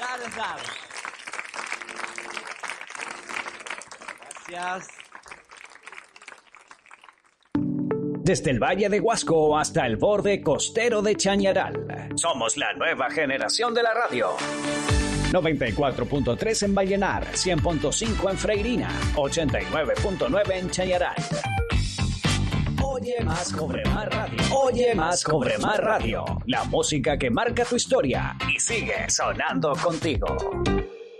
sabes. Gracias. Desde el Valle de Huasco hasta el borde costero de Chañaral. Somos la nueva generación de la radio. 94.3 en Vallenar, 100.5 en Freirina, 89.9 en Chañaral. Oye más, cobre más radio. Oye más, cobre más radio. La música que marca tu historia y sigue sonando contigo.